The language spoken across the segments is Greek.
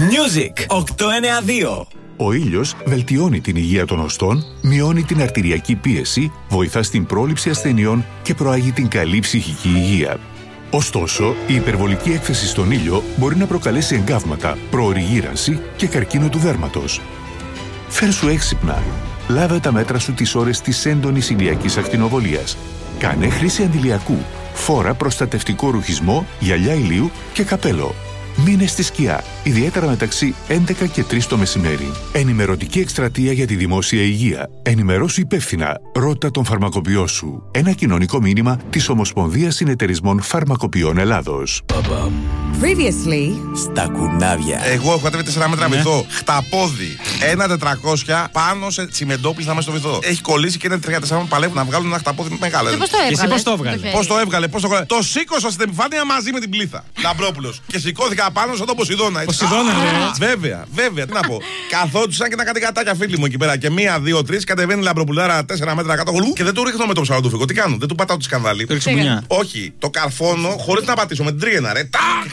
Music 892. Ο ήλιος βελτιώνει την υγεία των οστών, μειώνει την αρτηριακή πίεση, βοηθά στην πρόληψη ασθενειών και προάγει την καλή ψυχική υγεία. Ωστόσο, η υπερβολική έκθεση στον ήλιο μπορεί να προκαλέσει εγκάβματα, προωρή γύρανση και καρκίνο του δέρματος. Φέρσου έξυπνα. Λάβε τα μέτρα σου τις ώρες της έντονης ηλιακής ακτινοβολίας. Κάνε χρήση αντιλιακού. Φόρα προστατευτικό ρουχισμό, γυαλιά ηλίου και καπέλο. Μείνε στη σκιά, ιδιαίτερα μεταξύ 11 και 3 το μεσημέρι. Ενημερωτική εκστρατεία για τη δημόσια υγεία. Ενημερώσου υπεύθυνα. Ρώτα τον φαρμακοποιό σου. Ένα κοινωνικό μήνυμα της Ομοσπονδίας Συνεταιρισμών Φαρμακοποιών Ελλάδος. Previously. Στα κουνάβια. Εγώ έχω κατέβει 4 μέτρα βυθό. Χταπόδι. 1.400 πάνω σε τσιμεντόπλιστα μέσα στο βυθό. Έχει κολλήσει και είναι 34 παλεύουν να βγάλουν ένα χταπόδι μεγάλο. Και πώς το έβγαλε. Πώς το έβγαλε. Το σήκωσα στην επιφάνεια μαζί με την πλήθα. Λαμπρόπουλος. Και σηκώθηκα πάνω σαν τον Ποσειδώνα. Ποσειδώνα, Βέβαια. Τι να πω. Καθόντουσαν και να κάτι κατάκια φίλοι μου εκεί πέρα. Και 1, 2, 3 κατεβαίνει λαμπροπουλάρα 4 μέτρα κάτω. Και δεν του ρίχνω με το ψαλοντούφικο. Τι κάνω. Δεν του πατάω τη σκανδάλη. Όχι. Το καρφώνω χωρίς να πατήσω με την τρίγαινα ρε.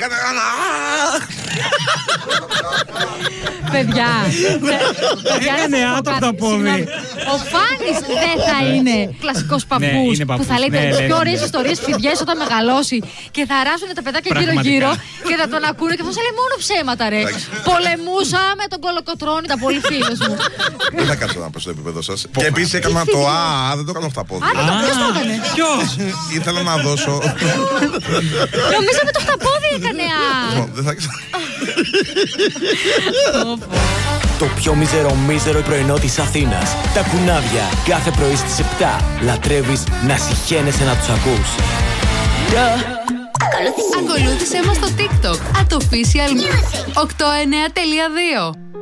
Παιδιά. Έκανε άτομο το πόδι. Ο Φάνης δεν θα είναι κλασικός παππούς που θα λέει τις πιο ωραίες ιστορίες φιδιές όταν μεγαλώσει και θα αράσουν τα παιδάκια γύρω-γύρω και θα τον ακούνε και αυτός θα λέει μόνο ψέματα ρε. Πολεμούσα με τον Κολοκοτρώνη, τα πολύ φίλος μου. Δεν θα κάτσω να πω στο επίπεδο σας. Και επίσης έκανα το δεν το έκανα χταπόδι. Ποιος το έκανε? Ποιος? Ήθελα να δώσω. Νομίζαμε το χταπόδι έκανε. Δεν θα. Το πιο μίζερο πρωινό της Αθήνας. Τα κουνάβια. Κάθε πρωί στις 7. Λατρεύεις να συχαίνεσαι να τους ακούς. Ακολούθησέ μας στο TikTok @official892.